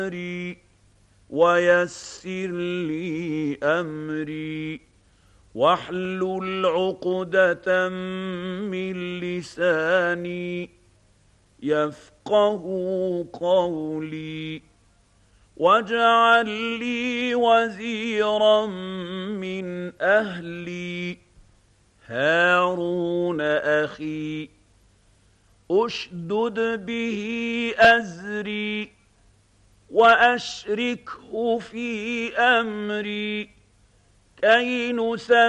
ويسر لي أمري واحلل عقدة من لساني يفقه قولي واجعل لي وزيرا من أهلي هارون أخي أشدد به أزري وأشركه في أمري كي نسبحك